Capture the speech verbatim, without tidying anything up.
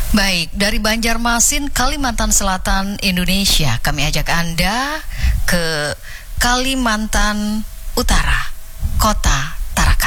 Baik, dari Banjarmasin, Kalimantan Selatan, Indonesia, kami ajak Anda ke Kalimantan Utara, kota